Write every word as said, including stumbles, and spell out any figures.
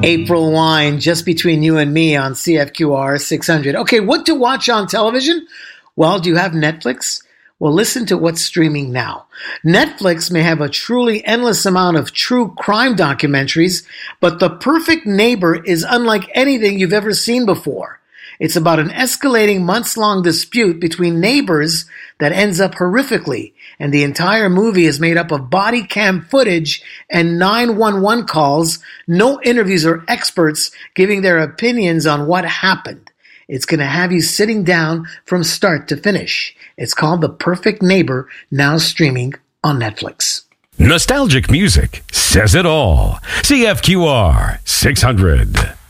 April Wine, just between you and me on C F Q R six hundred. Okay, what to watch on television? Well, do you have Netflix? Well, listen to what's streaming now. Netflix may have a truly endless amount of true crime documentaries, but The Perfect Neighbor is unlike anything you've ever seen before. It's about an escalating months-long dispute between neighbors that ends up horrifically, and the entire movie is made up of body cam footage and nine one one calls, no interviews or experts giving their opinions on what happened. It's going to have you sitting down from start to finish. It's called The Perfect Neighbor, now streaming on Netflix. Nostalgic music says it all. C F Q R six hundred.